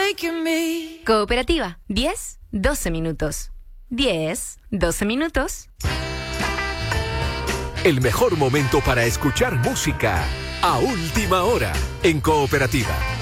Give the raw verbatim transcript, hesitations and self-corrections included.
making me. Cooperativa, diez, doce minutos. diez, doce minutos. El mejor momento para escuchar música a última hora en Cooperativa.